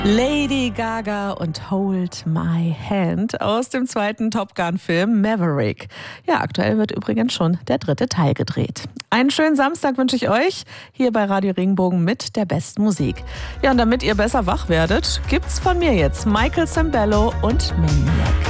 Lady Gaga und Hold My Hand aus dem zweiten Top Gun-Film Maverick. Ja, aktuell wird übrigens schon der 3. Teil gedreht. Einen schönen Samstag wünsche ich euch hier bei Radio Regenbogen mit der besten Musik. Ja, und damit ihr besser wach werdet, gibt's von mir jetzt Michael Sembello und Maniac.